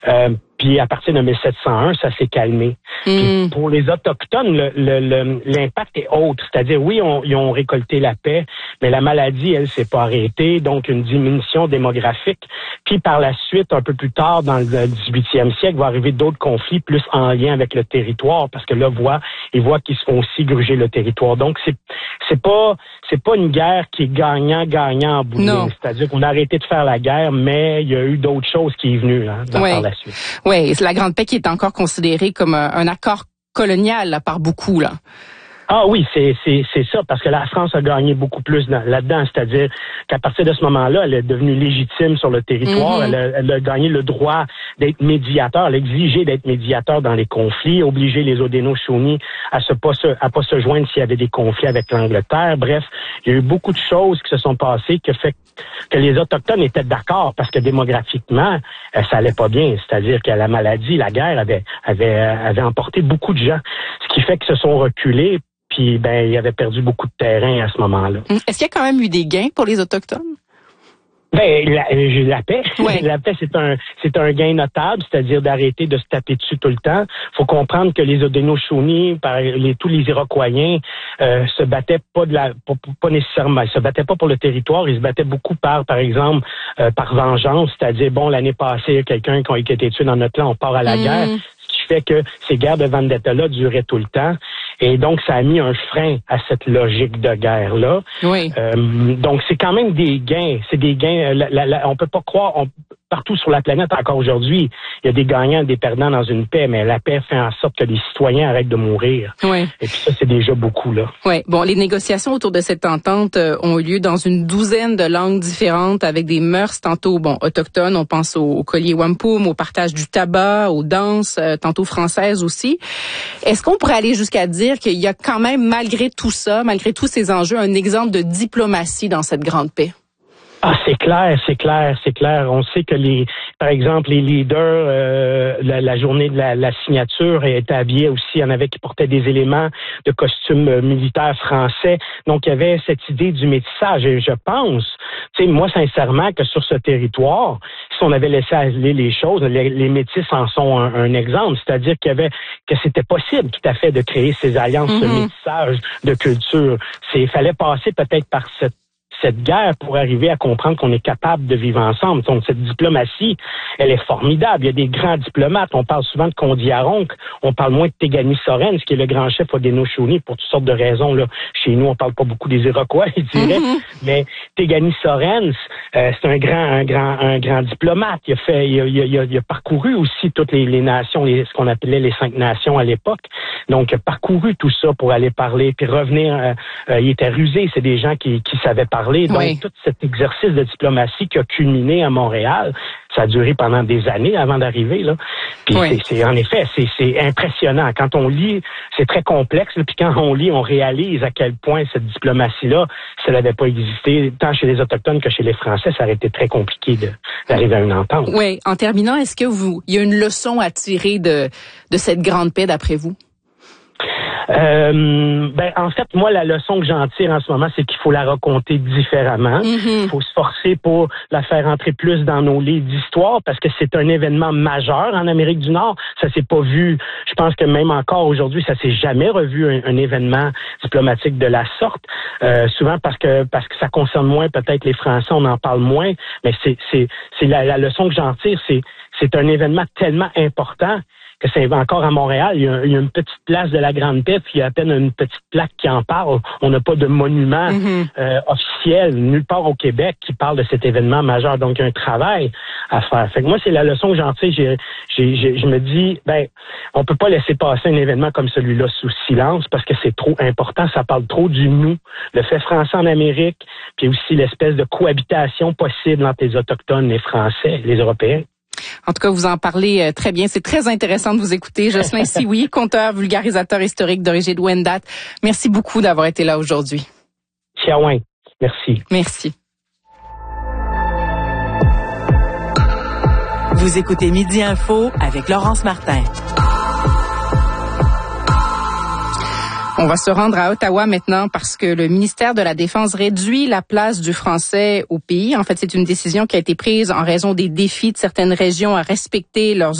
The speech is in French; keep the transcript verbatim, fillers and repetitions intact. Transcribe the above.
Euh, puis à partir de mille sept cent un, ça s'est calmé. Mm. Puis pour les Autochtones, le, le, le, l'impact est autre. C'est-à-dire, oui, on, ils ont récolté la paix, mais la maladie, elle, s'est pas arrêtée. Donc, une diminution démographique. Puis par la suite, un peu plus tard, dans le dix-huitième siècle, va arriver d'autres conflits plus en lien avec le territoire, parce que là, voit, ils voient qu'ils se font aussi gruger le territoire. Donc, c'est c'est pas c'est pas une guerre qui est gagnant-gagnant en bout de ligne. C'est-à-dire qu'on a arrêté de faire la guerre, mais il y a eu d'autres choses qui est venues hein, dans, ouais. par la suite. Oui, c'est la Grande Paix qui est encore considérée comme un, un accord colonial là, par beaucoup, là. Ah oui, c'est c'est c'est ça, parce que la France a gagné beaucoup plus dans, là-dedans, c'est-à-dire qu'à partir de ce moment-là, elle est devenue légitime sur le territoire, mm-hmm. elle, a, elle a gagné le droit d'être médiateur, elle a exigé d'être médiateur dans les conflits, obliger les Haudenosaunee à se pas se, à pas se joindre s'il y avait des conflits avec l'Angleterre. Bref, il y a eu beaucoup de choses qui se sont passées qui fait que les Autochtones étaient d'accord, parce que démographiquement, ça allait pas bien, c'est-à-dire que la maladie, la guerre avait avait avait emporté beaucoup de gens, ce qui fait qu'ils se sont reculés. Puis, ben, il avait perdu beaucoup de terrain à ce moment-là. Est-ce qu'il y a quand même eu des gains pour les Autochtones? Ben, la, la paix. Ouais. La paix, c'est un, c'est un gain notable, c'est-à-dire d'arrêter de se taper dessus tout le temps. Faut comprendre que les Haudenosaunee, par les, tous les Iroquois, euh, se battaient pas de la, pas, pas nécessairement, ils se battaient pas pour le territoire, ils se battaient beaucoup par, par exemple, euh, par vengeance, c'est-à-dire, bon, l'année passée, il y a quelqu'un qui a été tué dans notre clan, on part à la mmh. guerre, ce qui fait que ces guerres de vendetta-là duraient tout le temps. Et donc, ça a mis un frein à cette logique de guerre-là. Oui. Euh, donc, c'est quand même des gains. C'est des gains. La, la, la, on peut pas croire... On, partout sur la planète, encore aujourd'hui, il y a des gagnants et des perdants dans une paix, mais la paix fait en sorte que les citoyens arrêtent de mourir. Oui. Et puis ça, c'est déjà beaucoup, là. Oui. Bon, les négociations autour de cette entente euh, ont eu lieu dans une douzaine de langues différentes, avec des mœurs tantôt, bon, autochtones, on pense au, au collier wampum, au partage du tabac, aux danses, euh, tantôt françaises aussi. Est-ce qu'on pourrait aller jusqu'à dire qu'il y a quand même, malgré tout ça, malgré tous ces enjeux, un exemple de diplomatie dans cette grande paix? Ah, c'est clair, c'est clair, c'est clair. On sait que les, par exemple, les leaders, euh, la, la journée de la, la signature étaient habillés aussi. Il y en avait qui portaient des éléments de costumes militaires français. Donc, il y avait cette idée du métissage. Et je pense, tu sais, moi, sincèrement, que sur ce territoire, si on avait laissé aller les choses, les, les métis en sont un, un exemple. C'est-à-dire qu'il y avait, que c'était possible, tout à fait, de créer ces alliances, mm-hmm. ce métissage de culture. C'est, il fallait passer peut-être par cette cette guerre pour arriver à comprendre qu'on est capable de vivre ensemble. Donc, cette diplomatie, elle est formidable. Il y a des grands diplomates. On parle souvent de Kondiaronk. On parle moins de Tegani Sorens, qui est le grand chef Haudenosaunee pour toutes sortes de raisons. Là. Chez nous, on parle pas beaucoup des Iroquois, je dirais. Mm-hmm. Mais Tegani Sorens, euh, c'est un grand, un grand, un grand diplomate. Il a fait, il a, il a, il a parcouru aussi toutes les, les nations, les, ce qu'on appelait les cinq nations à l'époque. Donc, il a parcouru tout ça pour aller parler, puis revenir. Euh, euh, il était rusé. C'est des gens qui, qui savaient parler. Donc, oui. Tout cet exercice de diplomatie qui a culminé à Montréal, ça a duré pendant des années avant d'arriver, là. Puis oui. c'est, c'est, en effet, c'est, c'est impressionnant. Quand on lit, c'est très complexe, là, puis quand on lit, on réalise à quel point cette diplomatie-là, si elle n'avait pas existé, tant chez les Autochtones que chez les Français, ça aurait été très compliqué de, d'arriver à une entente. Oui. En terminant, est-ce que vous, il y a une leçon à tirer de, de cette grande paix, d'après vous? Euh, ben en fait, moi, la leçon que j'en tire en ce moment, c'est qu'il faut la raconter différemment. Mm-hmm. Il faut se forcer pour la faire entrer plus dans nos livres d'histoire, parce que c'est un événement majeur en Amérique du Nord. Ça s'est pas vu. Je pense que même encore aujourd'hui, ça s'est jamais revu un, un événement diplomatique de la sorte. Euh, souvent parce que parce que ça concerne moins peut-être les Français, on en parle moins. Mais c'est c'est c'est la, la leçon que j'en tire, c'est c'est un événement tellement important que c'est encore à Montréal, il y, a, il y a une petite place de la Grande Paix, puis il y a à peine une petite plaque qui en parle. On n'a pas de monument mm-hmm. euh, officiel nulle part au Québec qui parle de cet événement majeur. Donc, il y a un travail à faire. Fait que moi, c'est la leçon que j'en tire. J'ai, j'ai, j'ai, je me dis, ben, on peut pas laisser passer un événement comme celui-là sous silence parce que c'est trop important. Ça parle trop du nous, le fait français en Amérique, puis aussi l'espèce de cohabitation possible entre les Autochtones, les Français, les Européens. En tout cas, vous en parlez très bien. C'est très intéressant de vous écouter. Jocelyn Sioui, conteur, vulgarisateur historique d'origine Wendat. Merci beaucoup d'avoir été là aujourd'hui. Chiaouin. Merci. Merci. Vous écoutez Midi Info avec Laurence Martin. On va se rendre à Ottawa maintenant parce que le ministère de la Défense réduit la place du français au pays. En fait, c'est une décision qui a été prise en raison des défis de certaines régions à respecter leurs